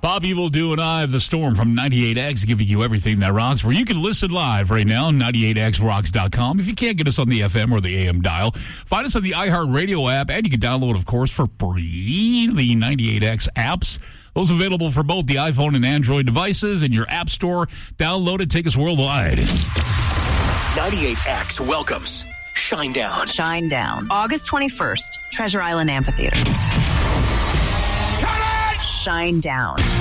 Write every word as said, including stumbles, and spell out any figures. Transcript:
Bob Evil, Do, and I have The Storm from ninety-eight X giving you everything that rocks, where you can listen live right now on ninety-eight x rocks dot com. If you can't get us on the F M or the A M dial, find us on the iHeartRadio app, and you can download, of course, for free the ninety-eight X apps. Those available for both the iPhone and Android devices in your app store. Download it. Take us worldwide. ninety-eight X welcomes Shinedown. Shinedown. August twenty-first, Treasure Island Amphitheater. Shinedown.